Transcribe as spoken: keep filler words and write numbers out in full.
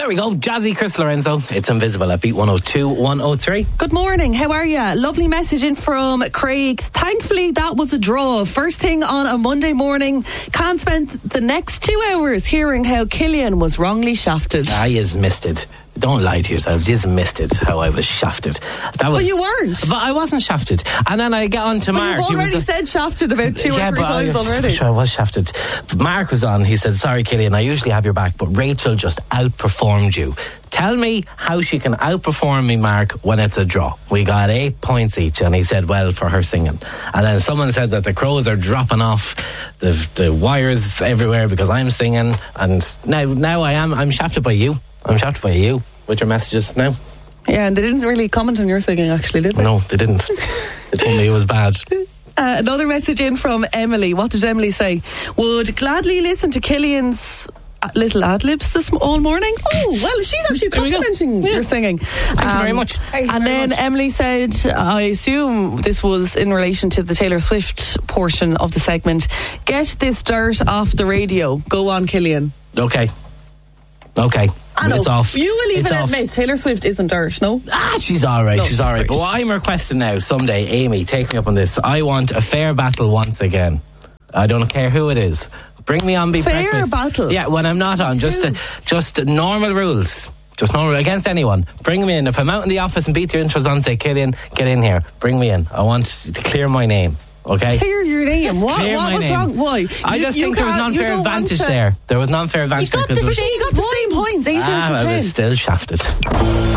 we go. Jazzy Chris Lorenzo. It's Invisible at Beat one oh two, one oh three. Good morning. How are you? Lovely message in from Craig. Thankfully, that was a draw. First thing on a Monday morning. Can't spend the next two hours hearing how Killian was wrongly shafted. Ah, he has missed it. Don't lie to yourselves. You missed it. How I was shafted. That was. But you weren't. But I wasn't shafted. And then I get on to but Mark. You've already was, said shafted about two yeah, or three but times I, already. Sure, I was shafted. Mark was on. He said, "Sorry, Killian. I usually have your back, but Rachel just outperformed you. Tell me how she can outperform me, Mark, when it's a draw." We got eight points each, and he said, "Well, for her singing." And then someone said that the crows are dropping off the the wires everywhere because I'm singing. And now, now I am. I'm shafted by you. I'm shafted by you. With your messages now. Yeah, and they didn't really comment on your singing, actually, did they? No, they didn't. They told me it was bad. Uh, another message in from Emily. What did Emily say? Would gladly listen to Killian's little ad-libs this all morning. Oh, well, she's actually complimenting yeah. your singing. Thank um, you very much. Thank and then much. Emily said, I assume this was in relation to the Taylor Swift portion of the segment. Get this dirt off the radio. Go on, Killian. Okay. Okay. I know. It's off. You will even it's admit off. Taylor Swift isn't dirt, no? Ah, she's alright, no, she's alright. But what I'm requesting now, someday, Amy, take me up on this. I want a fair battle once again. I don't care who it is. Bring me on Beat Fair Breakfast. battle? Yeah, when I'm not on. Just uh, just normal rules. Just normal, against anyone. Bring me in. If I'm out in the office and Beat Your Intros on, say, Killian, get in here. Bring me in. I want to clear my name. Okay. Clear your name. What, Clear what my was name. wrong? Why? I you, just you think there was an unfair advantage to... there. There was an unfair advantage you got there. The, you got the same points. Eight ah, out of ten. I was still shafted.